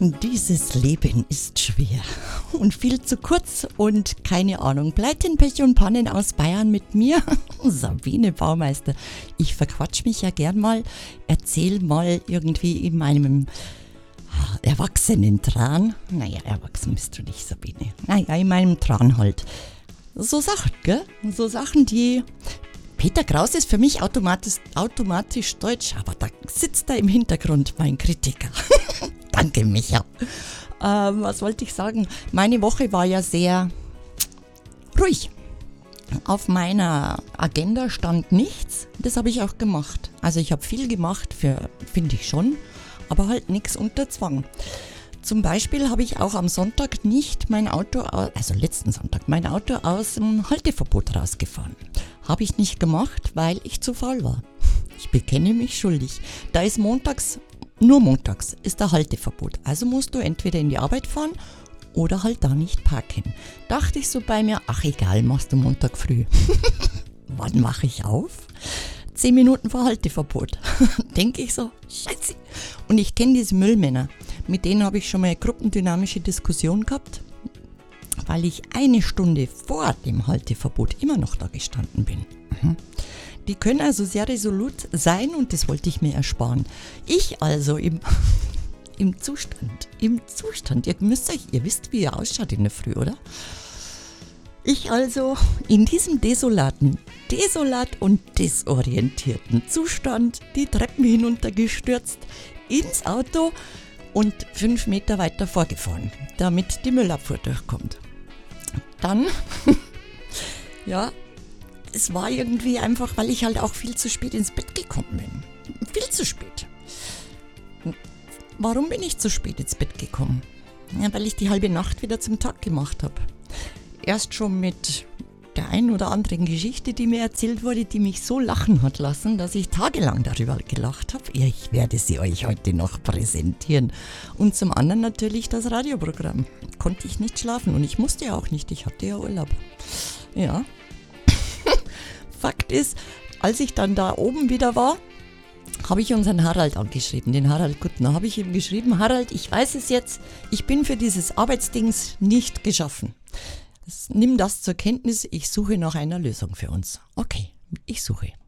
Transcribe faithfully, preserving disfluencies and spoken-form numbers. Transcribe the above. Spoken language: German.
Dieses Leben ist schwer und viel zu kurz und keine Ahnung. Pleiten, Pech und Pannen aus Bayern mit mir, Sabine Baumeister. Ich verquatsch mich ja gern mal, erzähl mal irgendwie in meinem Erwachsenen-Tran. Naja, erwachsen bist du nicht, Sabine. Naja, in meinem Tran halt. So Sachen, gell? So Sachen, die... Peter Kraus ist für mich automatisch, automatisch deutsch, aber da sitzt da im Hintergrund mein Kritiker. Danke, Micha. Ähm, was wollte ich sagen? Meine Woche war ja sehr ruhig. Auf meiner Agenda stand nichts. Das habe ich auch gemacht. Also ich habe viel gemacht, für finde ich schon, aber halt nichts unter Zwang. Zum Beispiel habe ich auch am Sonntag nicht mein Auto, also letzten Sonntag, mein Auto aus dem Halteverbot rausgefahren. Habe ich nicht gemacht, weil ich zu faul war. Ich bekenne mich schuldig. Da ist montags, nur montags, ist der Halteverbot. Also musst du entweder in die Arbeit fahren oder halt da nicht parken. Dachte ich so bei mir, ach egal, machst du Montag früh. Wann mache ich auf? Zehn Minuten vor Halteverbot. Denke ich so, scheiße. Und ich kenne diese Müllmänner. Mit denen habe ich schon mal eine gruppendynamische Diskussion gehabt, weil ich eine Stunde vor dem Halteverbot immer noch da gestanden bin. Mhm. Die können also sehr resolut sein und das wollte ich mir ersparen. Ich also im, im Zustand, im Zustand, ihr müsst euch, ihr wisst, wie ihr ausschaut in der Früh, oder? Ich also in diesem desolaten, desolat und desorientierten Zustand die Treppen hinuntergestürzt, ins Auto und fünf Meter weiter vorgefahren, damit die Müllabfuhr durchkommt. Dann, ja, es war irgendwie einfach, weil ich halt auch viel zu spät ins Bett gekommen bin. Viel zu spät. Warum bin ich zu spät ins Bett gekommen? Ja, weil ich die halbe Nacht wieder zum Tag gemacht habe. Erst schon mit der einen oder anderen Geschichte, die mir erzählt wurde, die mich so lachen hat lassen, dass ich tagelang darüber gelacht habe. Ich werde sie euch heute noch präsentieren. Und zum anderen natürlich das Radioprogramm. Konnte ich nicht schlafen und ich musste ja auch nicht, ich hatte ja Urlaub. Ja. Fakt ist, als ich dann da oben wieder war, habe ich unseren Harald angeschrieben, den Harald Guttner. Habe ich ihm geschrieben, Harald, ich weiß es jetzt, ich bin für dieses Arbeitsdings nicht geschaffen. Nimm das zur Kenntnis, ich suche nach einer Lösung für uns. Okay, ich suche.